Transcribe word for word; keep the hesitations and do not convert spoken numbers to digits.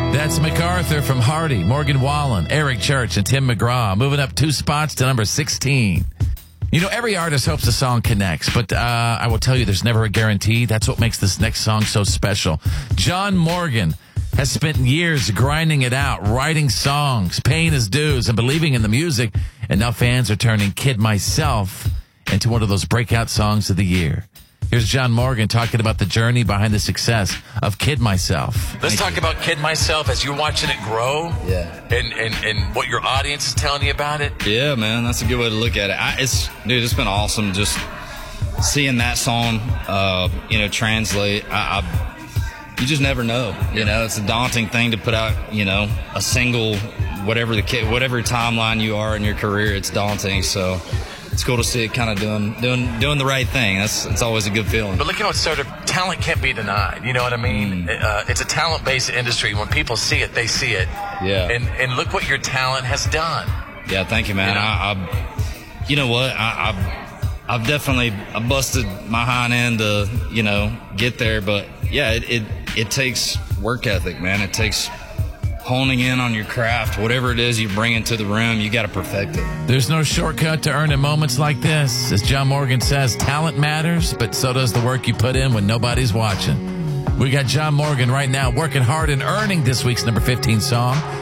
That's MacArthur from Hardy, Morgan Wallen, Eric Church, and Tim McGraw, moving up two spots to number sixteen. You know, every artist hopes the song connects, but uh, I will tell you there's never a guarantee. That's what makes this next song so special. John Morgan has spent years grinding it out, writing songs, paying his dues, and believing in the music, and now fans are turning Kid Myself into one of those breakout songs of the year. Here's John Morgan talking about the journey behind the success of Kid Myself. Let's Thank talk you. about Kid Myself as you're watching it grow. Yeah. And, and, and what your audience is telling you about it. Yeah, man, that's a good way to look at it. I, it's dude, it's been awesome just seeing that song, uh, you know, translate. I, I, you just never know. You know, it's a daunting thing to put out. You know, a single, whatever the kid, whatever timeline you are in your career, it's daunting. So it's cool to see it kind of doing doing doing the right thing. That's it's always a good feeling. But look how it's sort of talent can't be denied. You know what I mean? Mm. Uh, it's a talent-based industry. When people see it, they see it. Yeah. And and look what your talent has done. Yeah, thank you, man. You know, I, I, you know what? I, I've I've definitely I busted my hind end to you know get there, but yeah, it it, it takes work ethic, man. It takes honing in on your craft, whatever it is you bring into the room, you got to perfect it. There's no shortcut to earning moments like this. As John Morgan says, talent matters, but so does the work you put in when nobody's watching. We got John Morgan right now working hard and earning this week's number fifteen song.